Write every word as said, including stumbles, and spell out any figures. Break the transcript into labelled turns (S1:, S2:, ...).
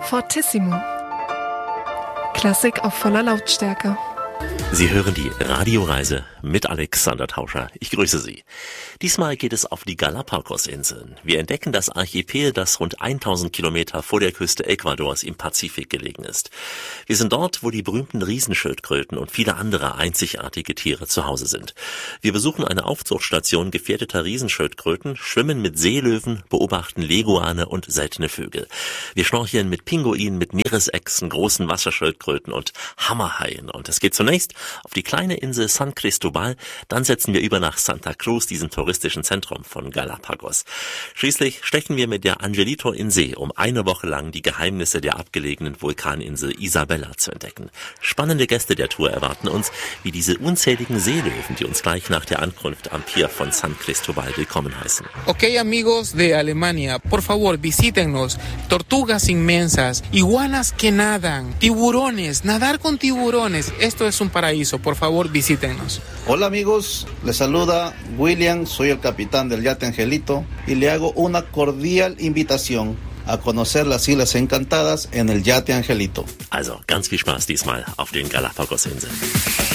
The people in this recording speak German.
S1: Fortissimo. Klassik auf voller Lautstärke.
S2: Sie hören die Radioreise mit Alexander Tauscher. Ich grüße Sie. Diesmal geht es auf die Galapagos-Inseln. Wir entdecken das Archipel, das rund tausend Kilometer vor der Küste Ecuadors im Pazifik gelegen ist. Wir sind dort, wo die berühmten Riesenschildkröten und viele andere einzigartige Tiere zu Hause sind. Wir besuchen eine Aufzuchtstation gefährdeter Riesenschildkröten, schwimmen mit Seelöwen, beobachten Leguane und seltene Vögel. Wir schnorcheln mit Pinguinen, mit Meeresechsen, großen Wasserschildkröten und Hammerhaien. Und es geht zunächst auf die kleine Insel San Cristobal, dann setzen wir über nach Santa Cruz, diesem touristischen Zentrum von Galapagos. Schließlich stechen wir mit der Angelito in See, um eine Woche lang die Geheimnisse der abgelegenen Vulkaninsel Isabella zu entdecken. Spannende Gäste der Tour erwarten uns, wie diese unzähligen Seelöwen, die uns gleich nach der Ankunft am Pier von San Cristobal willkommen heißen.
S3: Okay, amigos de Alemania, por favor, visítenos. Tortugas inmensas, iguanas que nadan, tiburones, nadar con tiburones. Esto es un paraíso, por favor, visítenos.
S4: Hola amigos, les saluda William, soy el capitán del yate Angelito y le hago una cordial invitación a conocer las Islas Encantadas en el yate Angelito.
S2: Also ganz viel Spaß diesmal auf den Galapagos-Inseln.